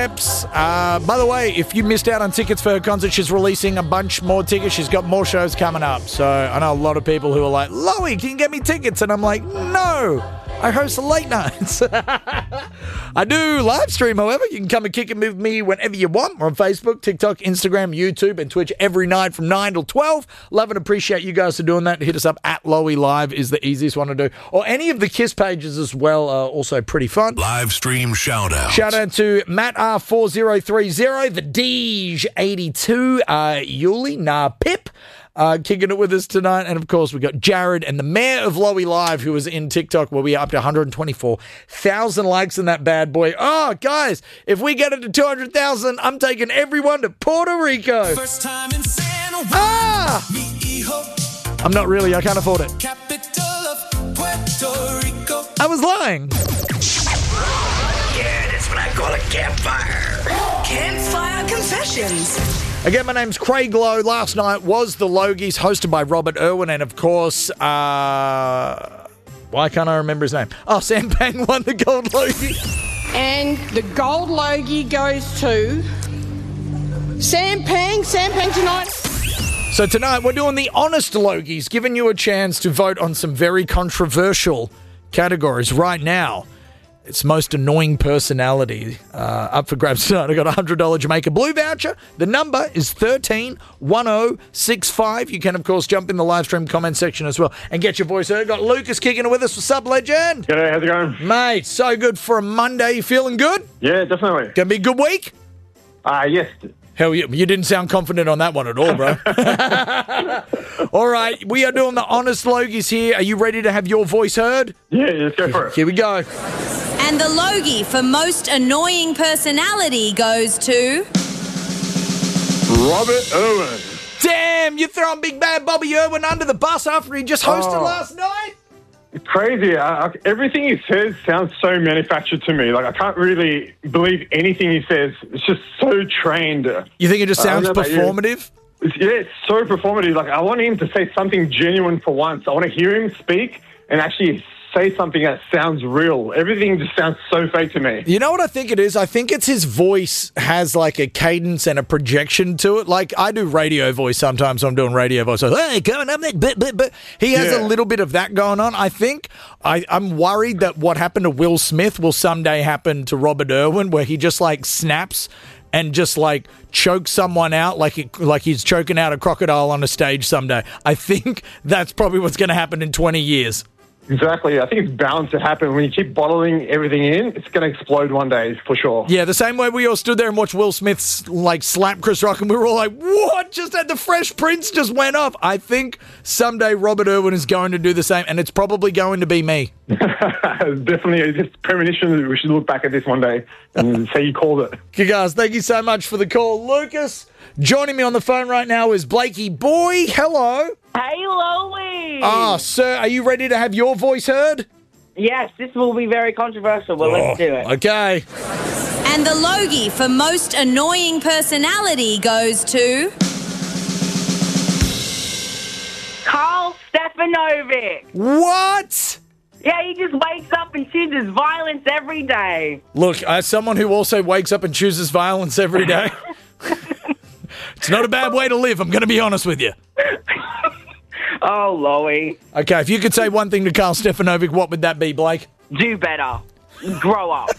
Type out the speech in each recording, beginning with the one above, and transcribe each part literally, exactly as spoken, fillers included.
Uh, by the way, if you missed out on tickets for her concert, she's releasing a bunch more tickets. She's got more shows coming up. So I know a lot of people who are like, Loey, can you get me tickets? And I'm like, no, I host late nights. I do live stream, however. You can come and kick it with me whenever you want. We're on Facebook, TikTok, Instagram, YouTube, and Twitch every night from nine till twelve. Love and appreciate you guys for doing that. Hit us up at Loey Live is the easiest one to do. Or any of the Kiss pages as well are also pretty fun. Live stream shout out. Shout out to Matt R four zero three zero, the Deej eighty-two, uh, Yuli, nah, Pip. Uh, kicking it with us tonight. And, of course, we've got Jared and the mayor of Loey Live, who was in TikTok, where we are up to one hundred twenty-four thousand likes in that bad boy. Oh, guys, if we get it to two hundred thousand, I'm taking everyone to Puerto Rico. First time in San Juan, ah! I'm not really. I can't afford it. Capital of Puerto Rico. I was lying. Yeah, that's what I call a campfire. Campfire Confessions. Again, my name's Craig Lowe. Last night was the Logies, hosted by Robert Irwin, and of course, uh, why can't I remember his name? Oh, Sam Pang won the gold Logie. And the gold Logie goes to Sam Pang. Sam Pang tonight. So tonight we're doing the honest Logies, giving you a chance to vote on some very controversial categories right now. It's most annoying personality. Uh, up for grabs tonight. I got a one hundred dollars Jamaica Blue voucher. The number is thirteen one oh six five. You can, of course, jump in the live stream comment section as well and get your voice heard. Got Lucas kicking it with us. What's up, legend? G'day, how's it going? Mate, so good for a Monday. You feeling good? Yeah, definitely. Gonna be a good week? Uh, yes. Hell yeah. You didn't sound confident on that one at all, bro. All right, we are doing the honest Logies here. Are you ready to have your voice heard? Yeah, let's go for it. Here we go. And the Logie for most annoying personality goes to... Robert Irwin. Damn, you're throwing big bad Bobby Irwin under the bus after he just hosted Oh. last night? It's crazy. I, I, everything he says sounds so manufactured to me. Like, I can't really believe anything he says. It's just so trained. You think it just I don't sounds know about you. performative? It's, yeah, it's so performative. Like, I want him to say something genuine for once. I want to hear him speak and actually say something that sounds real. Everything just sounds so fake to me. You know what I think it is? I think it's his voice has like a cadence and a projection to it. Like I do radio voice sometimes when I'm doing radio voice. So, hey, coming up next, but, but, but. He has Yeah. a little bit of that going on. I think I, I'm worried that what happened to Will Smith will someday happen to Robert Irwin, where he just like snaps and just like chokes someone out like it, like he's choking out a crocodile on a stage someday. I think that's probably what's going to happen in twenty years. Exactly. I think it's bound to happen. When you keep bottling everything in, it's going to explode one day for sure. Yeah, the same way we all stood there and watched Will Smith's like slap Chris Rock, and we were all like, "What? Just had the Fresh Prince just went off." I think someday Robert Irwin is going to do the same, and it's probably going to be me. Definitely, it's just premonition. We should look back at this one day and say you called it. Okay, guys, thank you so much for the call, Lucas. Joining me on the phone right now is Blakey Boy. Hello. Hey, Loey! Ah, sir, are you ready to have your voice heard? Yes, this will be very controversial, but let's do it. Okay. And the Logie for most annoying personality goes to... Carl Stefanovic! What? Yeah, he just wakes up and chooses violence every day. Look, as someone who also wakes up and chooses violence every day, it's not a bad way to live, I'm going to be honest with you. Oh, Loey. Okay, if you could say one thing to Carl Stefanovic, what would that be, Blake? Do better. Grow up.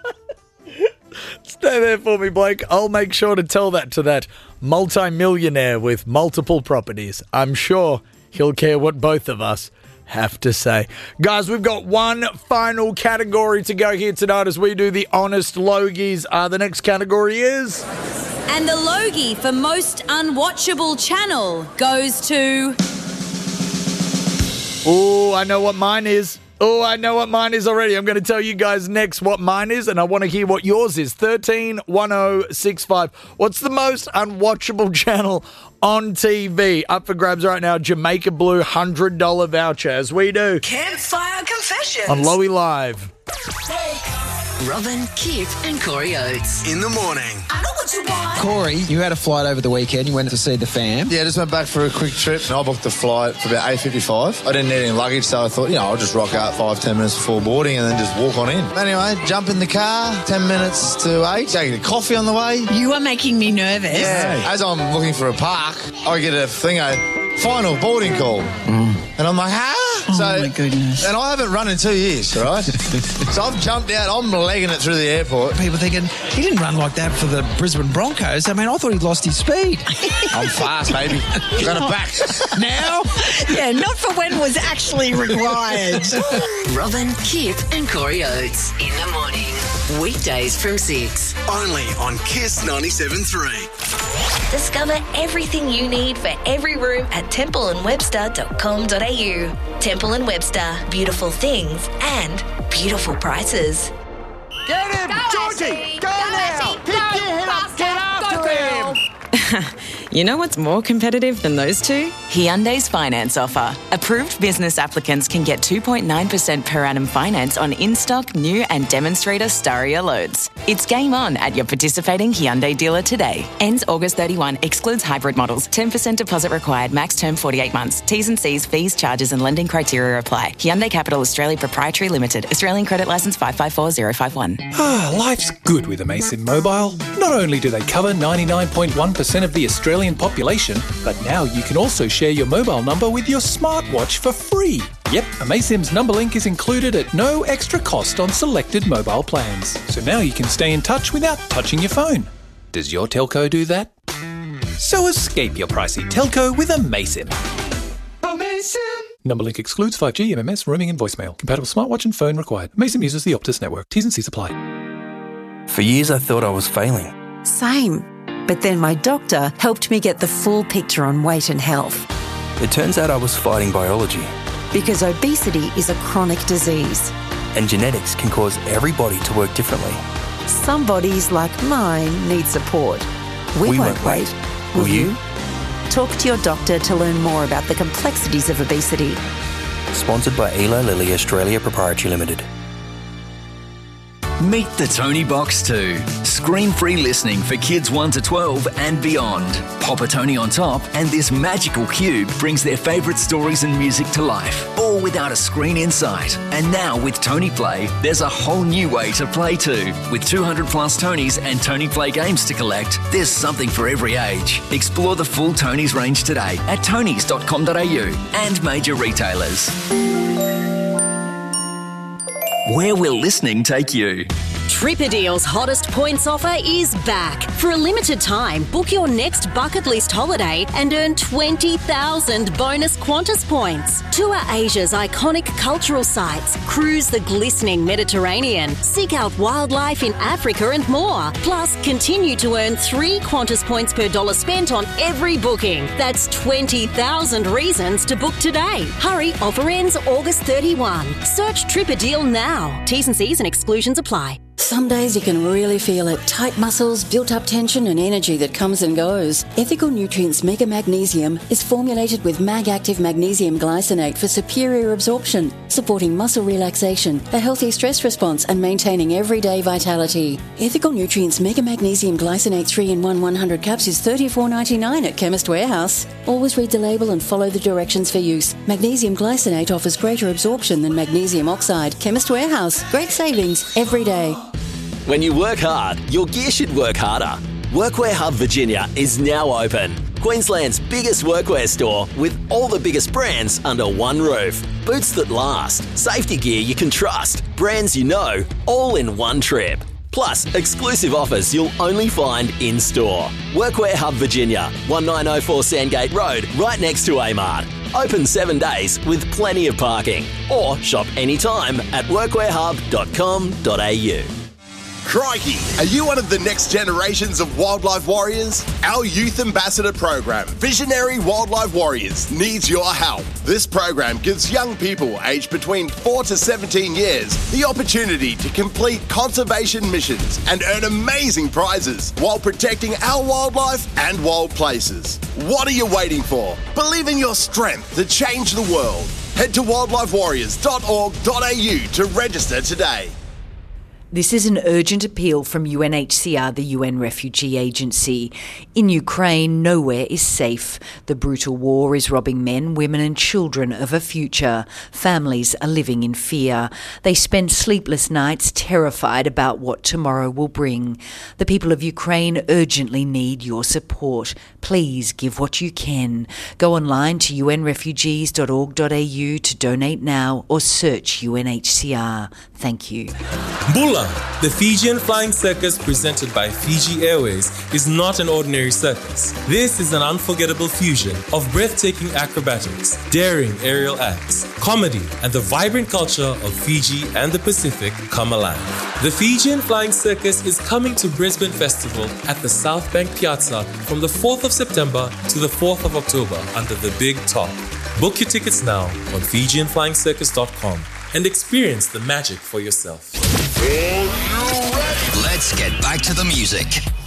Stay there for me, Blake. I'll make sure to tell that to that multi-millionaire with multiple properties. I'm sure he'll care what both of us have to say. Guys, we've got one final category to go here tonight as we do the honest Logies. Uh, the next category is... And the Logie for most unwatchable channel goes to... Oh, I know what mine is. Oh, I know what mine is already. I'm going to tell you guys next what mine is, and I want to hear what yours is. thirteen one oh six five. What's the most unwatchable channel on T V? Up for grabs right now, Jamaica Blue one hundred dollars voucher, as we do Campfire Confessions. on Loey Live. Hey. Robin, Kip and Corey Oates. In the morning. I know what you want. Corey, you had a flight over the weekend. You went to see the fam. Yeah, just went back for a quick trip. And I booked the flight for about eight fifty-five. I didn't need any luggage, so I thought, you know, I'll just rock out five, ten minutes before boarding and then just walk on in. Anyway, jump in the car, ten minutes to eight, taking a coffee on the way. You are making me nervous. Yeah. As I'm looking for a park, I get a thing, a final boarding call. Mm. And I'm like, huh? Oh, so, my goodness. And I haven't run in two years, right? So I've jumped out, I'm legging it through the airport. People thinking, he didn't run like that for the Brisbane Broncos. I mean, I thought he'd lost his speed. I'm fast, baby. Got it back. Now? Yeah, not for when was actually required. Robin, Kip and Corey Oates. In the morning. Weekdays from six. Only on Kiss ninety-seven point three. Discover everything you need for every room at temple and webster dot com dot a u. Temple and Webster. Beautiful things and beautiful prices. Get him! Go Georgie! Ashley. Go, go now! Ashley. Pick go, your head up! Get after him! You know what's more competitive than those two? Hyundai's finance offer. Approved business applicants can get two point nine percent per annum finance on in-stock, new and demonstrator Staria loads. It's game on at your participating Hyundai dealer today. Ends August thirty-first. Excludes hybrid models. ten percent deposit required. Max term forty-eight months. T's and C's, fees, charges and lending criteria apply. Hyundai Capital Australia Proprietary Limited. Australian credit licence five five four zero five one. Ah, life's good with Amaysim Mobile. Not only do they cover ninety-nine point one percent of the Australian population, but now you can also share your mobile number with your smartwatch for free. Yep, Amaysim's number link is included at no extra cost on selected mobile plans. So now you can stay in touch without touching your phone. Does your telco do that? So escape your pricey telco with Amaysim. Amaysim! Number link excludes five G, M M S, roaming and voicemail. Compatible smartwatch and phone required. Amaysim uses the Optus network. T's and C's apply. For years I thought I was failing. Same. But then my doctor helped me get the full picture on weight and health. It turns out I was fighting biology. Because obesity is a chronic disease. And genetics can cause every body to work differently. Some bodies, like mine, need support. We, we won't, won't wait. wait. Will, Will you? you? Talk to your doctor to learn more about the complexities of obesity. Sponsored by Eli Lilly Australia Proprietary Limited. Meet the Tony Box two. Screen-free listening for kids one to twelve and beyond. Pop a Tony on top and this magical cube brings their favourite stories and music to life, all without a screen in sight. And now with Tony Play, there's a whole new way to play too. With two hundred plus Tonys and Tony Play games to collect, there's something for every age. Explore the full Tonys range today at tonys dot com dot a u and major retailers. Where will listening take you? Tripadeal's hottest points offer is back. For a limited time, book your next bucket list holiday and earn twenty thousand bonus Qantas points. Tour Asia's iconic cultural sites, cruise the glistening Mediterranean, seek out wildlife in Africa and more. Plus, continue to earn three Qantas points per dollar spent on every booking. That's twenty thousand reasons to book today. Hurry, offer ends August thirty-first. Search Tripadeal now. T's and C's and exclusions apply. Some days you can really feel it. Tight muscles, built-up tension and energy that comes and goes. Ethical Nutrients Mega Magnesium is formulated with Mag-Active Magnesium Glycinate for superior absorption, supporting muscle relaxation, a healthy stress response and maintaining everyday vitality. Ethical Nutrients Mega Magnesium Glycinate three in one one hundred caps is thirty-four ninety-nine at Chemist Warehouse. Always read the label and follow the directions for use. Magnesium Glycinate offers greater absorption than magnesium oxide. Chemist Warehouse. Great savings every day. When you work hard, your gear should work harder. Workwear Hub Virginia is now open. Queensland's biggest workwear store with all the biggest brands under one roof. Boots that last, safety gear you can trust, brands you know, all in one trip. Plus, exclusive offers you'll only find in-store. Workwear Hub Virginia, nineteen oh four Sandgate Road, right next to Amart. Open seven days with plenty of parking. Or shop anytime at workwear hub dot com dot a u. Crikey! Are you one of the next generations of wildlife warriors? Our youth ambassador program, Visionary Wildlife Warriors, needs your help. This program gives young people aged between four to seventeen years the opportunity to complete conservation missions and earn amazing prizes while protecting our wildlife and wild places. What are you waiting for? Believe in your strength to change the world. Head to wildlife warriors dot org dot a u to register today. This is an urgent appeal from U N H C R, the U N Refugee Agency. In Ukraine, nowhere is safe. The brutal war is robbing men, women and children of a future. Families are living in fear. They spend sleepless nights terrified about what tomorrow will bring. The people of Ukraine urgently need your support. Please give what you can. Go online to u n refugees dot org dot a u to donate now or search U N H C R. Thank you. Bula, the Fijian Flying Circus presented by Fiji Airways, is not an ordinary circus. This is an unforgettable fusion of breathtaking acrobatics, daring aerial acts, comedy, and the vibrant culture of Fiji and the Pacific come alive. The Fijian Flying Circus is coming to Brisbane Festival at the South Bank Piazza from the fourth of September to the fourth of October under the Big Top. Book your tickets now on Fijian Flying Circus dot com and experience the magic for yourself. Let's get back to the music.